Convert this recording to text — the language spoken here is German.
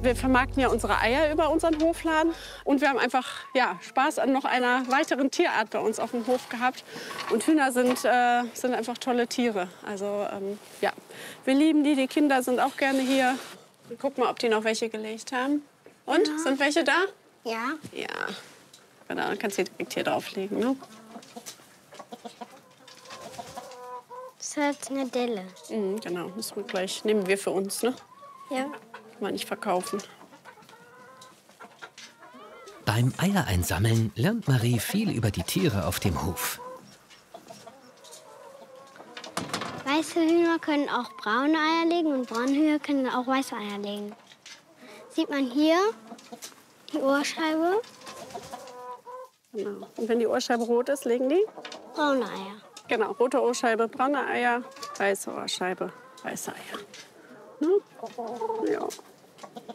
Wir vermarkten ja unsere Eier über unseren Hofladen. Und wir haben einfach Spaß an noch einer weiteren Tierart bei uns auf dem Hof gehabt. Und Hühner sind einfach tolle Tiere. Also wir lieben die. Die Kinder sind auch gerne hier. Guck mal, ob die noch welche gelegt haben. Und, sind welche da? Ja. Ja. Genau, dann kannst du direkt hier drauflegen, ne? Das hat eine Delle. Genau, nehmen wir für uns, ne? Ja. Kann man nicht verkaufen. Beim Eiereinsammeln lernt Marie viel über die Tiere auf dem Hof. Weiße Hühner können auch braune Eier legen und braune Hühner können auch weiße Eier legen. Sieht man hier die Ohrscheibe? Genau. Und wenn die Ohrscheibe rot ist, legen die? Braune Eier. Genau, rote Ohrscheibe, braune Eier, weiße Ohrscheibe, weiße Eier. Ne? Ja.